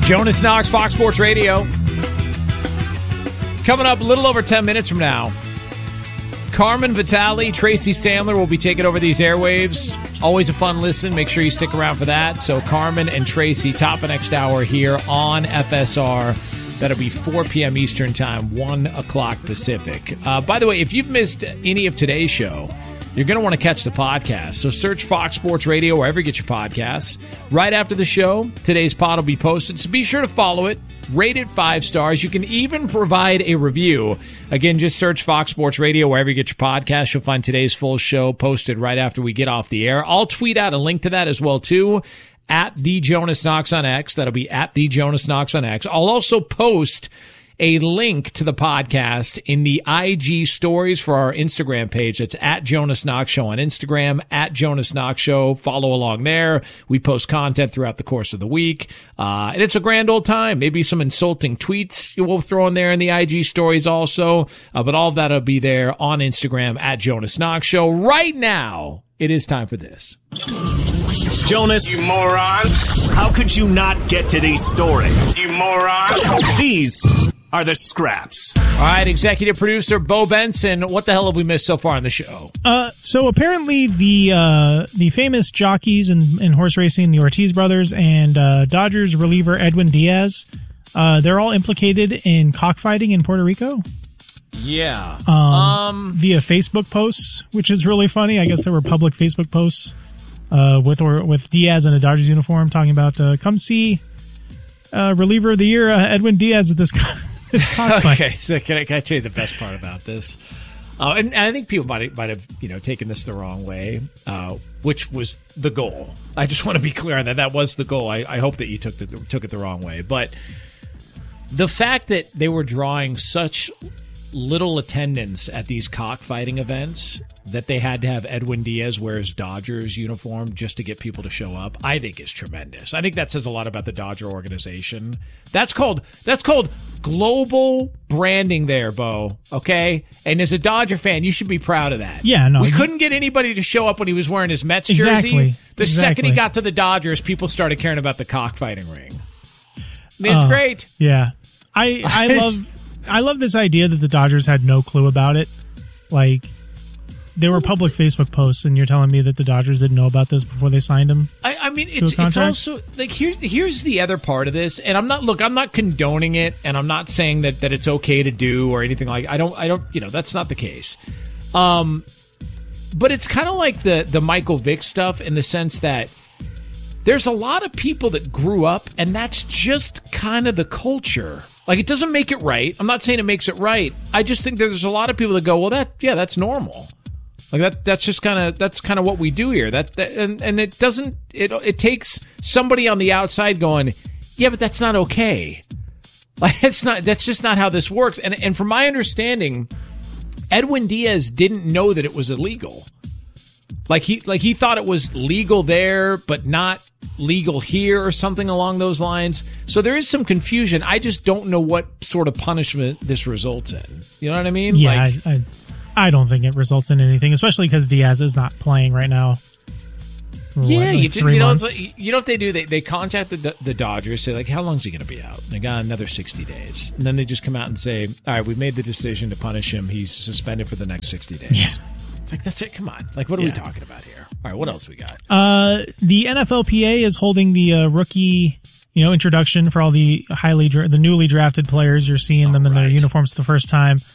Jonas Knox, Fox Sports Radio. Coming up a little over 10 minutes from now, Carmen Vitale, Tracy Sandler will be taking over these airwaves. Always a fun listen. Make sure you stick around for that. So Carmen and Tracy, top of next hour here on FSR. That'll be 4 p.m. Eastern Time, 1 o'clock Pacific. By the way, if you've missed any of today's show, you're going to want to catch the podcast. So search Fox Sports Radio wherever you get your podcasts. Right after the show, today's pod will be posted. So be sure to follow it. Rate it 5 stars. You can even provide a review. Again, just search Fox Sports Radio wherever you get your podcast. You'll find today's full show posted right after we get off the air. I'll tweet out a link to that as well, too, at The Jonas Knox on X. That'll be at The Jonas Knox on X. I'll also post a link to the podcast in the IG stories for our Instagram page. That's at Jonas Knox Show on Instagram, at Jonas Knox Show. Follow along there. We post content throughout the course of the week. And it's a grand old time. Maybe some insulting tweets we'll throw in there in the IG stories also. But all of that will be there on Instagram at Jonas Knox Show. Right now, it is time for this. Jonas, you moron. How could you not get to these stories? You moron. These are the scraps. All right, executive producer Bo Benson, what the hell have we missed so far on the show? So apparently the famous jockeys in horse racing, the Ortiz brothers and Dodgers reliever Edwin Diaz, they're all implicated in cockfighting in Puerto Rico. Yeah. Via Facebook posts, which is really funny. I guess there were public Facebook posts with Diaz in a Dodgers uniform talking about come see reliever of the year Edwin Diaz at this cockfight. Okay, so can I tell you the best part about this? And I think people might have taken this the wrong way, which was the goal. I just want to be clear on that. That was the goal. I hope that you took it the wrong way. But the fact that they were drawing such little attendance at these cockfighting events that they had to have Edwin Diaz wear his Dodgers uniform just to get people to show up, I think is tremendous. I think that says a lot about the Dodger organization. That's called global branding there, Bo, okay? And as a Dodger fan, you should be proud of that. Yeah, no. We couldn't get anybody to show up when he was wearing his Mets jersey. Exactly. The second he got to the Dodgers, people started caring about the cockfighting ring. I mean, it's great. Yeah. I love this idea that the Dodgers had no clue about it. Like, there were public Facebook posts, and you're telling me that the Dodgers didn't know about this before they signed him? I mean, it's also like here's the other part of this, and I'm not condoning it, and I'm not saying that it's okay to do or anything like. I don't that's not the case. But it's kind of like the Michael Vick stuff in the sense that there's a lot of people that grew up, and that's just kind of the culture. Like, it doesn't make it right. I'm not saying it makes it right. I just think there's a lot of people that go, well, that's normal. Like that's just kind of what we do here. And it doesn't. It takes somebody on the outside going, yeah, but that's not okay. Like that's just not how this works. And from my understanding, Edwin Diaz didn't know that it was illegal. Like he thought it was legal there, but not legal here or something along those lines. So there is some confusion. I just don't know what sort of punishment this results in. You know what I mean? Yeah, I don't think it results in anything, especially because Diaz is not playing right now. Yeah, you know what they do? They contact the Dodgers, say, like, how long is he going to be out? They got another 60 days. And then they just come out and say, all right, we've made the decision to punish him. He's suspended for the next 60 days. Yeah. It's like, that's it. Come on. Like, what are we talking about here? All right, what else we got? The NFLPA is holding the rookie, introduction for all the newly drafted players. You're seeing them in their uniforms the first time.